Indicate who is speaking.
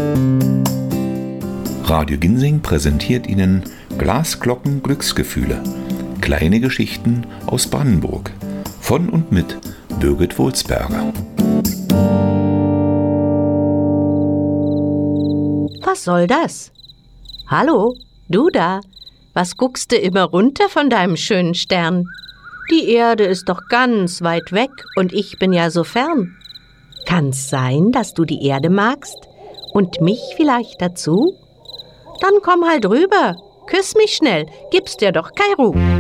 Speaker 1: Radio Ginsing präsentiert Ihnen Glasglocken Glücksgefühle. Kleine Geschichten aus Brandenburg. Von und mit Birgit Wulsberger.
Speaker 2: Was soll das? Hallo, du da? Was guckst du immer runter von deinem schönen Stern? Die Erde ist doch ganz weit weg und ich bin ja so fern. Kann's sein, dass du die Erde magst? Und mich vielleicht dazu? Dann komm halt rüber, küss mich schnell, gib's dir doch keine Ruhe.